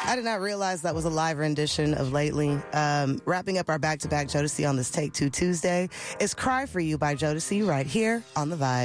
I did not realize that was a live rendition of Lately. Wrapping up our back-to-back Jodeci on this Take Two Tuesday is Cry For You by Jodeci right here on The Vibe.